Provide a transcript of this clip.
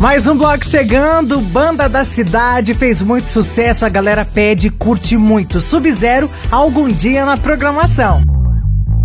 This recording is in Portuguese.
Mais um bloco chegando, Banda da Cidade, fez muito sucesso, a galera pede e curte muito. Sub-Zero, algum dia na programação.